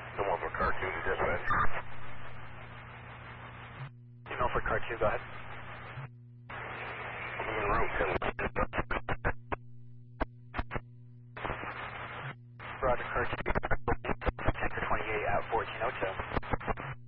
Someone for car 2 to dispatch. Email for car 2, go ahead. En route 10. Roger, car 2. Tanker 28 at 1402.